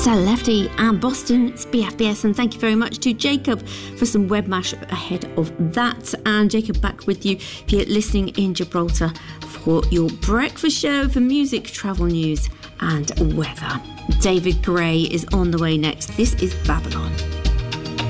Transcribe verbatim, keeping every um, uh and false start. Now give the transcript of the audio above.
Stella Lefty and Boston's B F B S, and thank you very much to Jacob for some web mash ahead of that. And Jacob, back with you if you're listening in Gibraltar for your breakfast show for music, travel news and weather. David Gray is on the way next. This is Babylon.